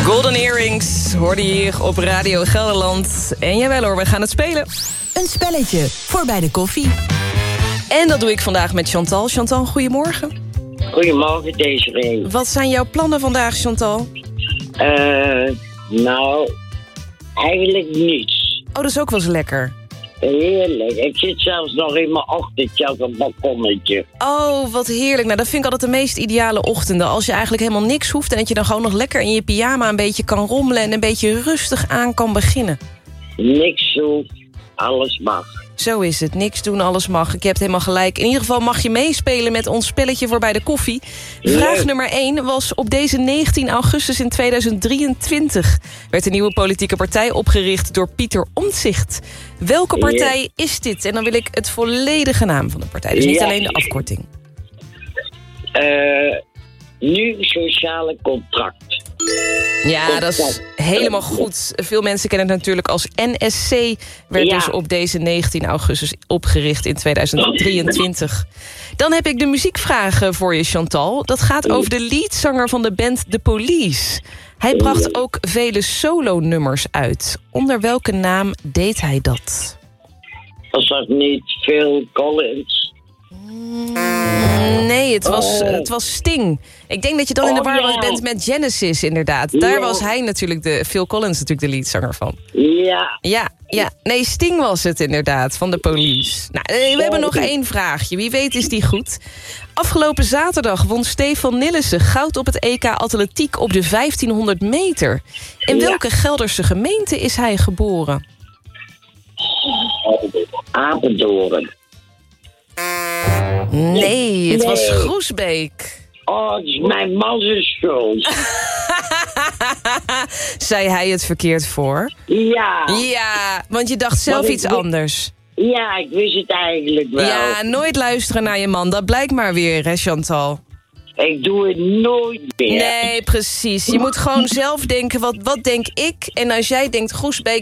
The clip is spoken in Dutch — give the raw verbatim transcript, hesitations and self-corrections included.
Golden Earrings hoorde je hier op Radio Gelderland. En jawel hoor, we gaan het spelen. Een spelletje voor bij de koffie. En dat doe ik vandaag met Chantal. Chantal, goedemorgen. Goedemorgen, Desiree. Wat zijn jouw plannen vandaag, Chantal? Uh, nou, eigenlijk niets. Oh, dat is ook wel eens lekker. Heerlijk. Ik zit zelfs nog in mijn ochtendje op een balkonnetje. Oh, wat heerlijk. Nou, dat vind ik altijd de meest ideale ochtenden. Als je eigenlijk helemaal niks hoeft en dat je dan gewoon nog lekker in je pyjama een beetje kan rommelen en een beetje rustig aan kan beginnen. Niks hoeft, alles mag. Zo is het. Niks doen, alles mag. Ik heb het helemaal gelijk. In ieder geval mag je meespelen met ons spelletje voor bij de koffie. Vraag nummer één was: op deze negentien augustus in tweeduizend drieëntwintig... werd een nieuwe politieke partij opgericht door Pieter Omtzigt. Welke partij is dit? En dan wil ik het volledige naam van de partij. Dus niet Ja. alleen de afkorting. Uh, nu sociale contract. Ja, dat is helemaal goed. Veel mensen kennen het natuurlijk als N S C. Werd Ja. dus op deze negentien augustus opgericht in tweeduizend drieëntwintig. Dan heb ik de muziekvragen voor je, Chantal. Dat gaat over de leadzanger van de band The Police. Hij bracht ook vele solo-nummers uit. Onder welke naam deed hij dat? Was dat niet Phil Collins? Nee, het was, Oh. het was Sting. Ik denk dat je dan in de Oh, war ja. bent met Genesis, inderdaad. Daar Ja. was hij natuurlijk, de Phil Collins natuurlijk de leadzanger van. Ja. Ja, ja, nee, Sting was het inderdaad, van de Police. Nou, eh, we hebben nog één vraagje. Wie weet is die goed. Afgelopen zaterdag won Stefan Nillissen goud op het E K Atletiek op de vijftienhonderd meter. In Ja. welke Gelderse gemeente is hij geboren? Apeldoorn. Nee, het was Nee. Groesbeek. Oh, het is mijn man zijn schuld. Zei hij het verkeerd voor? Ja. Ja, want je dacht zelf Maar ik iets weet- anders. Ja, ik wist het eigenlijk wel. Ja, nooit luisteren naar je man. Dat blijkt maar weer, hè, Chantal? Ik doe het nooit meer. Nee, precies. Je moet gewoon zelf denken, wat, wat denk ik? En als jij denkt Groesbeek,